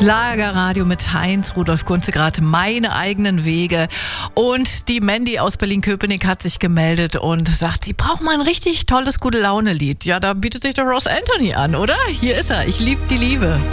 Schlagerradio mit Heinz Rudolf Kunze, gerade meine eigenen Wege. Und die Mandy aus Berlin-Köpenick hat sich gemeldet und sagt, sie braucht mal ein richtig tolles Gute-Laune-Lied. Ja, da bietet sich der Ross Anthony an, oder? Hier ist er. Ich lieb die Liebe.